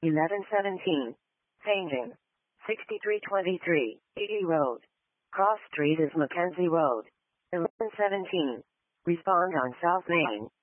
1117. Changing. 6323, 80 Road. Cross Street is Mackenzie Road. 1117. Respond on South Main.